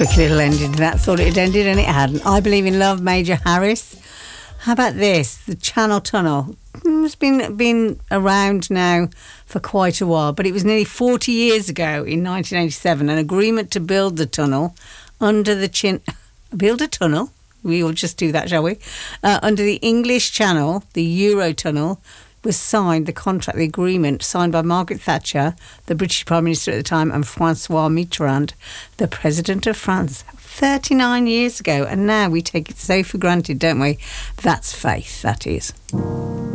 Tricky little ending to that. Thought it had ended and it hadn't. I Believe in Love, Major Harris. How about this? The Channel Tunnel. It's been around now for quite a while, but it was nearly 40 years ago in 1987, an agreement to build the tunnel under the build a tunnel? We will just do that, shall we? Under the English Channel, the Eurotunnel, was signed, the contract, the agreement, signed by Margaret Thatcher, the British Prime Minister at the time, and Francois Mitterrand, the President of France, 39 years ago. And now we take it so for granted, don't we? That's faith, that is.